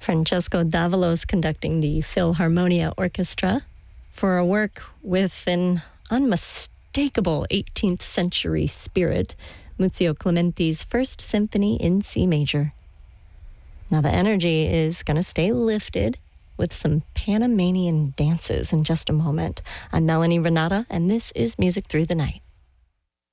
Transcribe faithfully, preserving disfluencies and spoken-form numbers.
Francesco Davalos conducting the Philharmonia Orchestra for a work with an unmistakable eighteenth century spirit, Muzio Clementi's First Symphony in C major. Now the energy is going to stay lifted with some Panamanian dances in just a moment. I'm Melanie Renata, and this is Music Through the Night.